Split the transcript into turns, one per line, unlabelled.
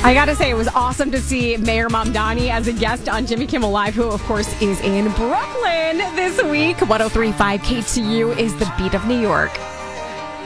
I gotta say, it was awesome to see Mayor Mamdani as a guest on Jimmy Kimmel Live, who, of course, is in Brooklyn this week. 103.5 KTU is the beat of New York.